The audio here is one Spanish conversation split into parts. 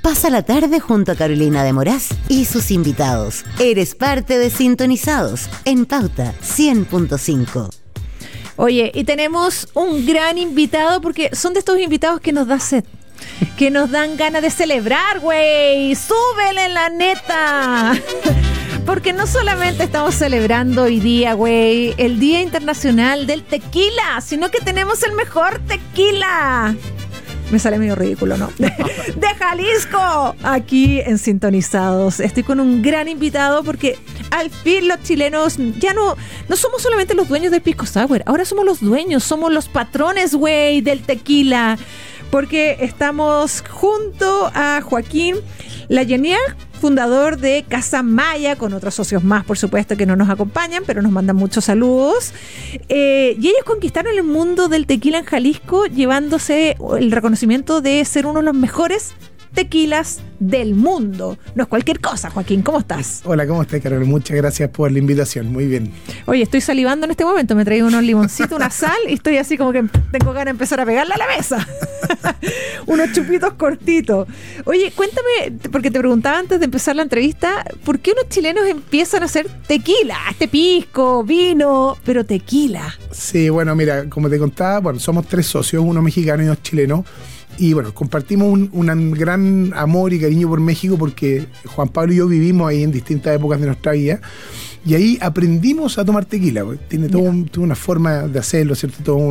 Pasa la tarde junto a Carolina de Moraz y sus invitados. Eres parte de Sintonizados en Pauta 100.5. Oye, y tenemos un gran invitado porque son de estos invitados que nos da sed, que nos dan ganas de celebrar, güey. ¡Súbele, la neta! Porque no solamente estamos celebrando hoy día, güey, el Día Internacional del Tequila, sino que tenemos el mejor tequila. Me sale medio ridículo, ¿no? De Jalisco, aquí en Sintonizados. Estoy con un gran invitado porque al fin los chilenos ya no somos solamente los dueños del Pisco Sour. Ahora somos los dueños, somos los patrones, güey, del tequila. Porque estamos junto a Joaquín Layenier, fundador de Casa Maya, con otros socios más, por supuesto, que no nos acompañan, pero nos mandan muchos saludos. Y ellos conquistaron el mundo del tequila en Jalisco, llevándose el reconocimiento de ser uno de los mejores tequilas del mundo. No es cualquier cosa, Joaquín. ¿Cómo estás? Hola, ¿cómo estás, Carol? Muchas gracias por la invitación. Muy bien. Oye, estoy salivando en este momento. Me traí unos limoncitos, una sal y estoy así como que tengo ganas de empezar a pegarle a la mesa. Unos chupitos cortitos. Oye, cuéntame, porque te preguntaba antes de empezar la entrevista, ¿por qué unos chilenos empiezan a hacer tequila? Este pisco, vino, pero tequila. Sí, bueno, mira, como te contaba, bueno, somos 3 socios, uno mexicano y 2 chilenos. Y bueno, compartimos un gran amor y cariño por México porque Juan Pablo y yo vivimos ahí en distintas épocas de nuestra vida y ahí aprendimos a tomar tequila. Tiene toda una forma de hacerlo, ¿cierto? Toda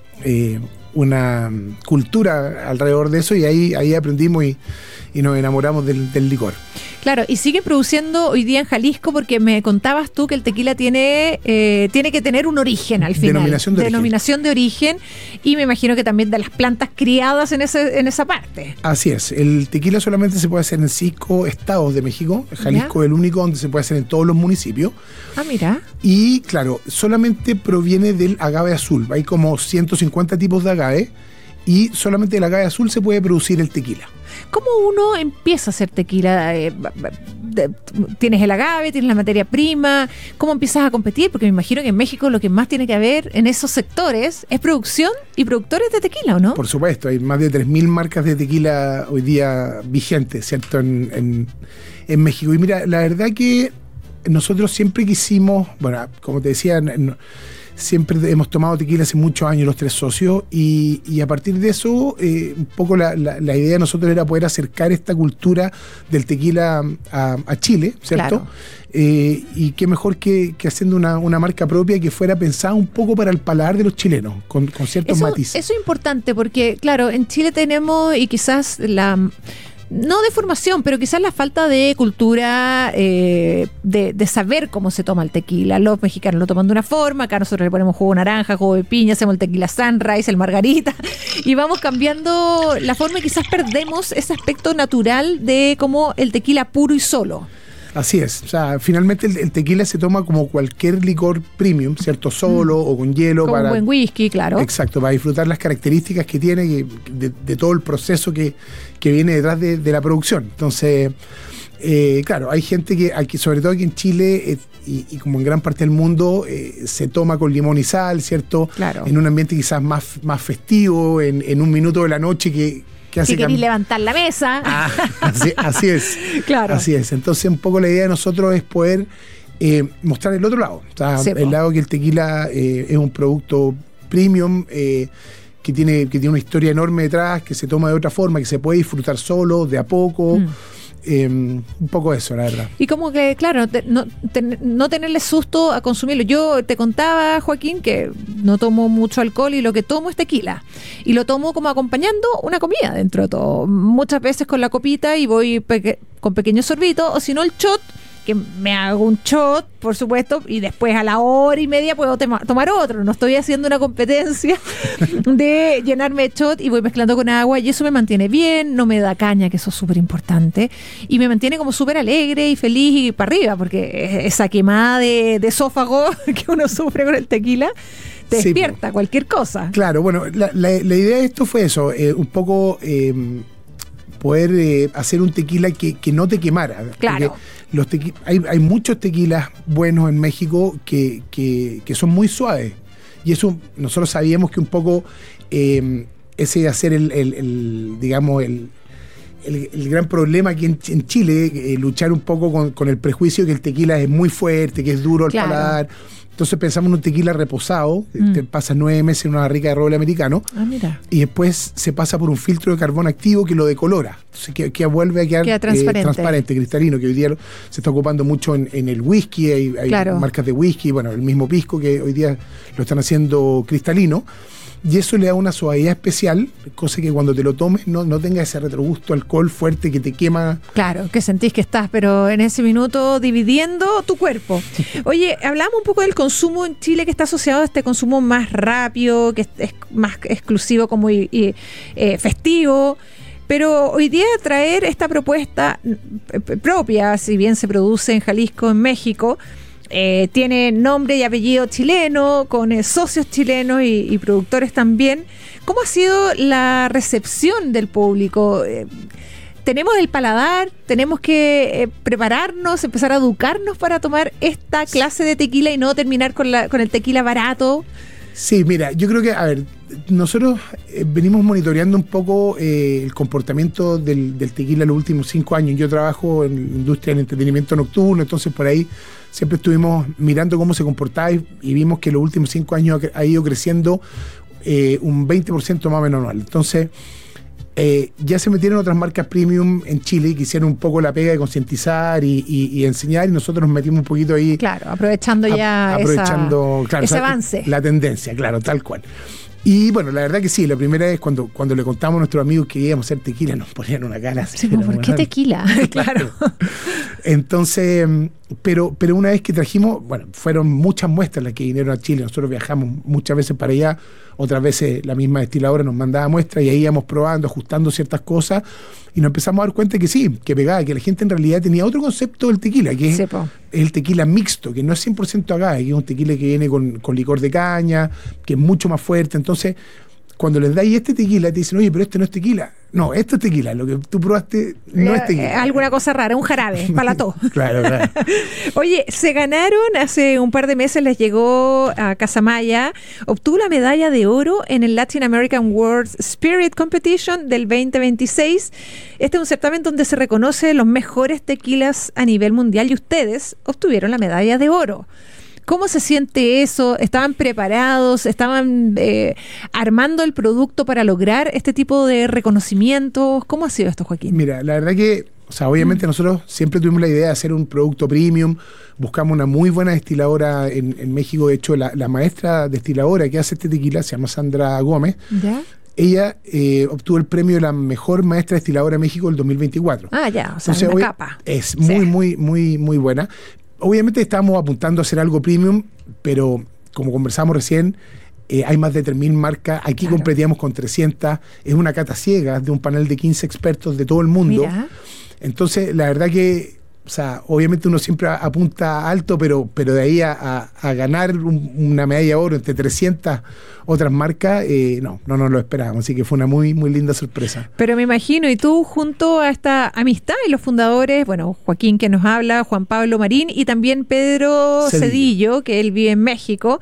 una cultura alrededor de eso y ahí aprendimos y nos enamoramos del licor. Claro, y siguen produciendo hoy día en Jalisco porque me contabas tú que el tequila tiene que tener un origen al final. Denominación de origen. Y me imagino que también de las plantas criadas en esa parte. Así es, el tequila solamente se puede hacer en 5 estados de México. Jalisco es el único donde se puede hacer en todos los municipios. Ah, mira. Y claro, solamente proviene del agave azul. Hay como 150 tipos de agave y solamente del agave azul se puede producir el tequila. ¿Cómo uno empieza a hacer tequila? ¿Tienes el agave? ¿Tienes la materia prima? ¿Cómo empiezas a competir? Porque me imagino que en México lo que más tiene que haber en esos sectores es producción y productores de tequila, ¿o no? Por supuesto, hay más de 3.000 marcas de tequila hoy día vigentes, ¿cierto? En México. Y mira, la verdad que nosotros siempre quisimos, bueno, como te decía, siempre hemos tomado tequila hace muchos años los 3 socios y a partir de eso un poco la idea de nosotros era poder acercar esta cultura del tequila a Chile, ¿cierto? Claro. Y qué mejor que haciendo una marca propia que fuera pensada un poco para el paladar de los chilenos, con ciertos matices. Eso es importante porque, claro, en Chile tenemos y quizás no de formación, pero quizás la falta de cultura, de saber cómo se toma el tequila. Los mexicanos lo toman de una forma, acá nosotros le ponemos jugo de naranja, jugo de piña, hacemos el tequila sunrise, el margarita, y vamos cambiando la forma y quizás perdemos ese aspecto natural de como el tequila puro y solo. Así es, o sea, finalmente el tequila se toma como cualquier licor premium, ¿cierto? Solo o con hielo. Como un buen whisky, claro. Exacto, para disfrutar las características que tiene de todo el proceso que viene detrás de la producción. Entonces, claro, hay gente que sobre todo aquí en Chile y como en gran parte del mundo, se toma con limón y sal, ¿cierto? Claro. En un ambiente quizás más festivo, en un minuto de la noche que queréis levantar la mesa. Así es. Claro. Así es. Entonces, un poco la idea de nosotros es poder mostrar el otro lado. O sea, sí, el lado que el tequila es un producto premium, que tiene una historia enorme detrás, que se toma de otra forma, que se puede disfrutar solo, de a poco. Un poco eso, la verdad. Y como que, claro, no tenerle susto a consumirlo. Yo te contaba, Joaquín, que no tomo mucho alcohol y lo que tomo es tequila. Y lo tomo como acompañando una comida dentro de todo. Muchas veces con la copita y voy con pequeños sorbitos, o si no el shot, que me hago un shot, por supuesto, y después a la hora y media puedo tomar otro. No estoy haciendo una competencia de llenarme de shot y voy mezclando con agua y eso me mantiene bien, no me da caña, que eso es súper importante, y me mantiene como súper alegre y feliz y para arriba, porque esa quemada de esófago que uno sufre con el tequila te despierta cualquier cosa. Claro, bueno, la idea de esto fue eso, un poco poder hacer un tequila que no te quemara. Claro. Hay muchos tequilas buenos en México que son muy suaves. Y eso nosotros sabíamos que un poco ese iba a ser digamos, el gran problema aquí en Chile, luchar un poco con el prejuicio que el tequila es muy fuerte, que es duro al paladar. Entonces pensamos en un tequila reposado, te pasa 9 meses en una barrica de roble americano, y después se pasa por un filtro de carbón activo que lo decolora. Entonces que vuelve a quedar transparente, cristalino, que hoy día se está ocupando mucho en el whisky, hay marcas de whisky, bueno, el mismo pisco que hoy día lo están haciendo cristalino. Y eso le da una suavidad especial, cosa que cuando te lo tomes no tenga ese retrogusto alcohol fuerte que te quema. Claro, que sentís que estás, pero en ese minuto dividiendo tu cuerpo. Oye, hablamos un poco del consumo en Chile, que está asociado a este consumo más rápido, que es más exclusivo como festivo. Pero hoy día traer esta propuesta propia, si bien se produce en Jalisco, en México, tiene nombre y apellido chileno, con socios chilenos y productores también. ¿Cómo ha sido la recepción del público? Tenemos el paladar, tenemos que prepararnos, empezar a educarnos para tomar esta clase de tequila y no terminar con el tequila barato. Sí, mira, yo creo que, a ver, nosotros venimos monitoreando un poco el comportamiento del tequila los últimos 5 años. Yo trabajo en la industria del entretenimiento nocturno, entonces por ahí siempre estuvimos mirando cómo se comportaba y vimos que los últimos 5 años ha ido creciendo un 20% más o menos anual. Entonces, ya se metieron otras marcas premium en Chile que hicieron un poco la pega de concientizar y enseñar, y nosotros nos metimos un poquito ahí. Claro, aprovechando ese avance. La tendencia, claro, tal cual. Y bueno, la verdad que sí, la primera vez cuando le contamos a nuestros amigos que íbamos a hacer tequila, nos ponían una cara. Sí, ¿por qué tequila? Claro. Entonces, pero una vez que trajimos, bueno, fueron muchas muestras las que vinieron a Chile. Nosotros viajamos muchas veces para allá, otras veces la misma destiladora nos mandaba muestras y ahí íbamos probando, ajustando ciertas cosas, y nos empezamos a dar cuenta que sí, que pegaba, que la gente en realidad tenía otro concepto del tequila, que es el tequila mixto, que no es 100% agave, que es un tequila que viene con licor de caña, que es mucho más fuerte. Entonces, cuando les dais este tequila, te dicen, oye, pero este no es tequila. No, esto es tequila, lo que tú probaste no es tequila. Alguna cosa rara, un jarabe, palató. Claro. Oye, se ganaron, hace un par de meses les llegó a Casamaya, obtuvo la medalla de oro en el Latin American World Spirit Competition del 2026. Este es un certamen donde se reconoce los mejores tequilas a nivel mundial y ustedes obtuvieron la medalla de oro. ¿Cómo se siente eso? ¿Estaban preparados? ¿Estaban armando el producto para lograr este tipo de reconocimientos? ¿Cómo ha sido esto, Joaquín? Mira, la verdad que, obviamente nosotros siempre tuvimos la idea de hacer un producto premium. Buscamos una muy buena destiladora en México. De hecho, la maestra destiladora que hace este tequila se llama Sandra Gómez. ¿Ya? Ella obtuvo el premio de la mejor maestra destiladora de México del 2024. Ah, ya, o sea, entonces, una capa. Es muy buena. Obviamente estábamos apuntando a hacer algo premium, pero como conversamos recién, hay más de 3.000 marcas. Aquí competíamos con 300. Es una cata ciega de un panel de 15 expertos de todo el mundo. Mira. Entonces, la verdad que, obviamente uno siempre apunta alto, pero de ahí a ganar una medalla de oro entre 300 otras marcas, no nos lo esperábamos. Así que fue una muy linda sorpresa. Pero me imagino, y tú junto a esta amistad y los fundadores, bueno, Joaquín que nos habla, Juan Pablo Marín y también Pedro Cedillo, que él vive en México,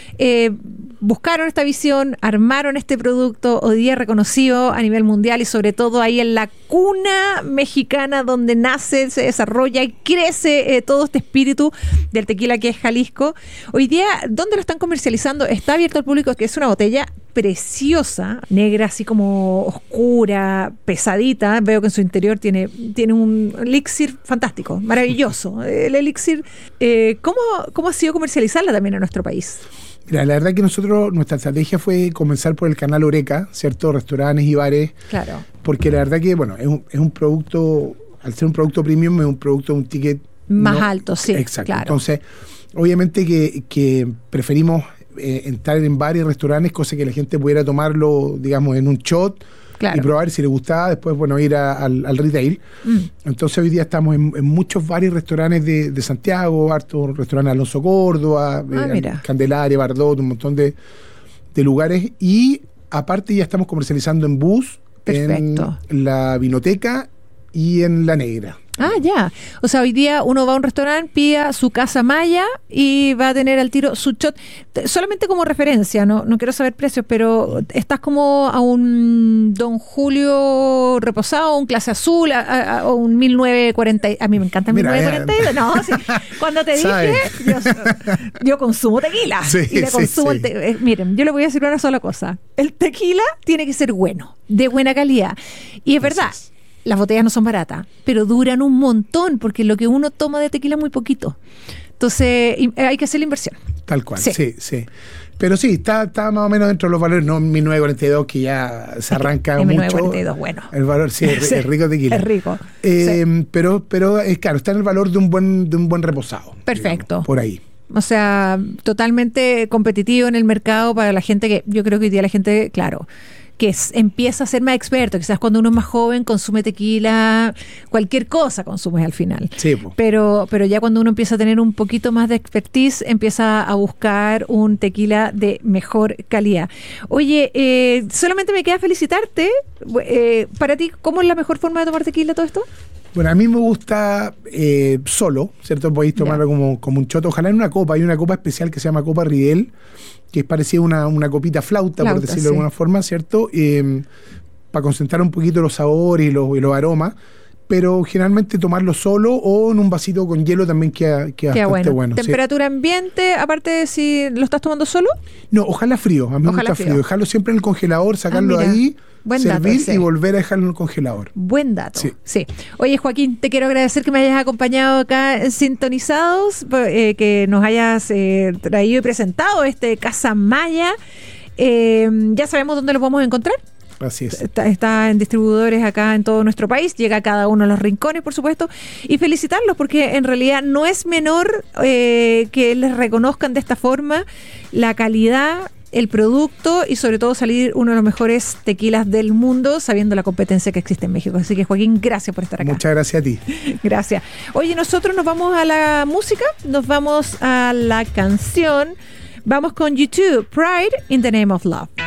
buscaron esta visión, armaron este producto hoy día reconocido a nivel mundial y sobre todo ahí en la cuna mexicana donde nace, se desarrolla y crece todo este espíritu del tequila que es Jalisco. Hoy día, ¿dónde lo están comercializando? Está abierto al público, que es una botella preciosa, negra, así como oscura, pesadita. Veo que en su interior tiene un elixir fantástico, maravilloso. El elixir, ¿cómo ha sido comercializarla también en nuestro país? Mira, la verdad que nuestra estrategia fue comenzar por el canal Oreca, ¿cierto? Restaurantes y bares. Claro. Porque la verdad que, bueno, es un producto, al ser un producto premium, es un producto de un ticket más alto, sí. Exacto. Claro. Entonces, obviamente que preferimos entrar en bares y restaurantes, cosa que la gente pudiera tomarlo, digamos, en un shot. Claro. Y probar si le gustaba, después, bueno, ir al retail. Entonces hoy día estamos en muchos bares y restaurantes de Santiago, harto restaurante Alonso Córdoba, Candelaria, Bardot, un montón de lugares. Y aparte ya estamos comercializando en bus, en la Vinoteca y en La Negra. Ah, ya. O sea, hoy día uno va a un restaurante, pida su Casa Maya y va a tener al tiro su shot. Solamente como referencia, no quiero saber precios, pero estás como a un Don Julio reposado, un clase azul, a un 1940. A mí me encanta el 1942. No, sí. Cuando te dije, yo consumo tequila. Sí, y le consumo el miren, yo le voy a decir una sola cosa. El tequila tiene que ser bueno, de buena calidad. Y es verdad. Las botellas no son baratas, pero duran un montón, porque lo que uno toma de tequila es muy poquito. Entonces, hay que hacer la inversión. Tal cual, sí. Pero sí, está más o menos dentro de los valores, no 1942, que ya se arranca mucho. 1942, bueno. El valor, sí, es rico tequila. Es rico. Pero es claro, está en el valor de un buen reposado. Perfecto. Digamos, por ahí. O sea, totalmente competitivo en el mercado para la gente que, yo creo que hoy día la gente, claro, que empieza a ser más experto. Quizás cuando uno es más joven consume tequila, cualquier cosa consume al final. Sí, pero ya cuando uno empieza a tener un poquito más de expertise, empieza a buscar un tequila de mejor calidad. Oye, solamente me queda felicitarte. Para ti, ¿cómo es la mejor forma de tomar tequila todo esto? Bueno, a mí me gusta solo, ¿cierto? Podéis tomarlo como un shot, ojalá en una copa. Hay una copa especial que se llama Copa Riedel, que es parecida a una copita flauta, por decirlo de alguna forma, ¿cierto? Para concentrar un poquito los sabores y los aromas, pero generalmente tomarlo solo o en un vasito con hielo también queda bastante bueno. ¿Temperatura ambiente, aparte de si lo estás tomando solo? No, ojalá frío, a mí me gusta frío. Dejarlo siempre en el congelador, sacarlo de ahí, servir y volver a dejarlo en el congelador. Buen dato. Sí. Oye, Joaquín, te quiero agradecer que me hayas acompañado acá en Sintonizados, que nos hayas traído y presentado este Casa Maya. Ya sabemos dónde lo podemos encontrar. Así es. Está en distribuidores acá en todo nuestro país, llega a cada uno de los rincones, por supuesto, y felicitarlos porque en realidad no es menor que les reconozcan de esta forma la calidad, el producto y sobre todo salir uno de los mejores tequilas del mundo, sabiendo la competencia que existe en México. Así que, Joaquín, gracias por estar acá. Muchas gracias a ti. Gracias. Oye, nosotros nos vamos a la música, nos vamos a la canción, vamos con YouTube, Pride in the Name of Love.